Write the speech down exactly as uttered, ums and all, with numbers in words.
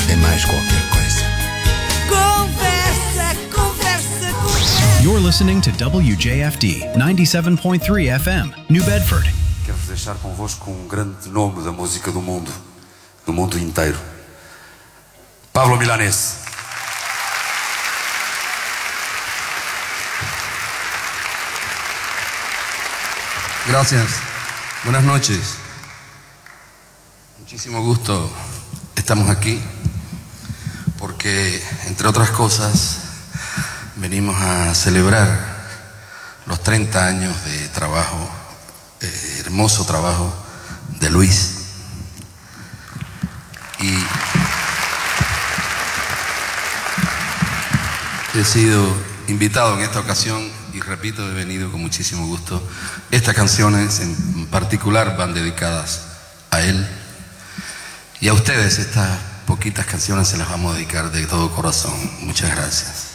é mais qualquer coisa. Conversa, conversa, conversa. You're listening to W J F D ninety-seven point three F M, New Bedford. Quero-vos deixar convosco um grande nome da música do mundo, do mundo inteiro. Pablo Milanés. Gracias. Buenas noches. Muchísimo gusto. Estamos aquí porque, entre otras cosas, venimos a celebrar los treinta años de trabajo, eh, hermoso trabajo de Luis. Y he sido invitado en esta ocasión y repito, he venido con muchísimo gusto. Estas canciones en particular van dedicadas a él y a ustedes. Estas poquitas canciones se las vamos a dedicar de todo corazón. Muchas gracias.